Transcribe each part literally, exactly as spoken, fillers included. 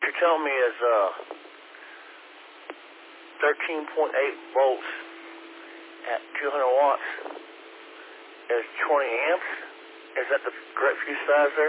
You're telling me is uh, thirteen point eight volts at two hundred watts is twenty amps? Is that the correct fuse size there?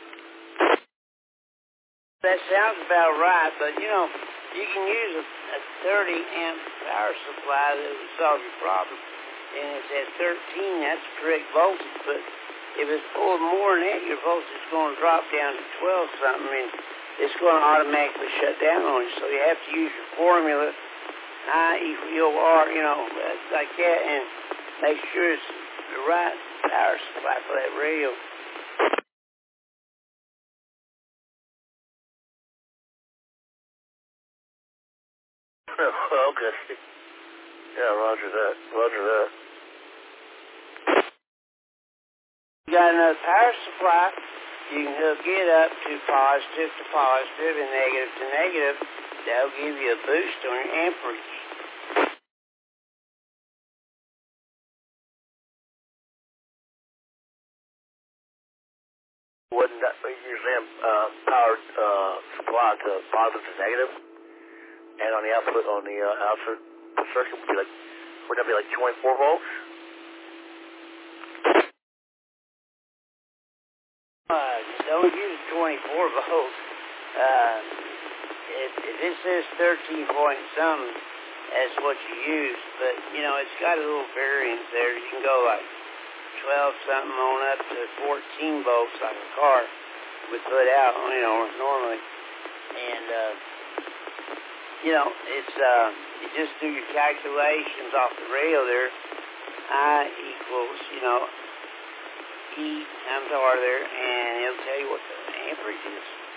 That sounds about right, but you know, you can use a, a thirty amp power supply that will solve your problem. And it's at thirteen, that's the correct voltage, but if it's pulling more than that, your voltage is going to drop down to twelve something, and it's going to automatically shut down on you. So you have to use your formula, I equal R, you know, like that, and make sure it's the right power supply for that radio. Okay. Yeah, roger that. Roger that. You got another power supply, you can hook it up to positive to positive and negative to negative. That'll give you a boost on your amperage. Wouldn't that be usually uh, power uh, supply to positive to negative? And on the output, on the uh, output circuit, would be like, would that be like twenty-four volts? Uh, don't use twenty-four volts. Uh, if, if this says thirteen point something, that's what you use. But, you know, it's got a little variance there. You can go like twelve something on up to fourteen volts like a car would put out, you know, normally. And, uh, you know, it's, uh, you just do your calculations off the rail there. I equals, you know, E times R there, and it'll tell you what the amperage is.